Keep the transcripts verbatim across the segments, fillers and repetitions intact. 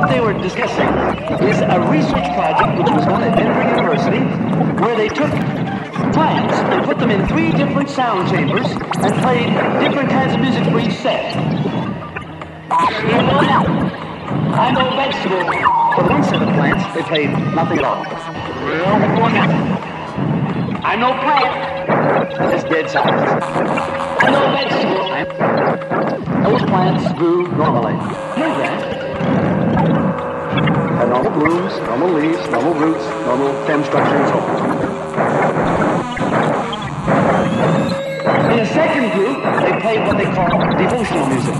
What they were discussing is a research project which was done at Denver University where they took plants and put them in three different sound chambers and played different kinds of music for each set. I know vegetable. For one set of plants, they played nothing at all. I know plant. It's dead silence. I know vegetable. Those plants grew normally. Hear that? Had normal blooms, normal leaves, normal roots, normal stem structure, and so on. In a second group, they played what they call devotional music.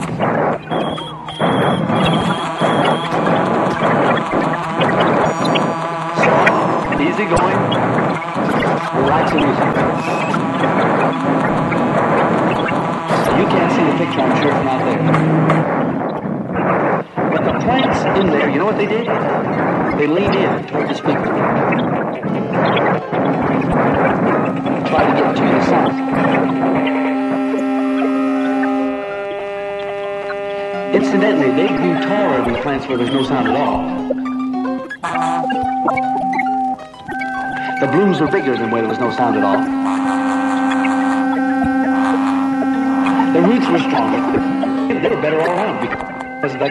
Soft, easy going, relaxing music. You can't see the picture, I'm sure, from out there. But the plants in there, you know what they did? They leaned in toward the speaker. Try to get to the sound. Incidentally, they grew taller than the plants where there's no sound at all. The blooms were bigger than where there was no sound at all. The roots were stronger. They were better all around because of that.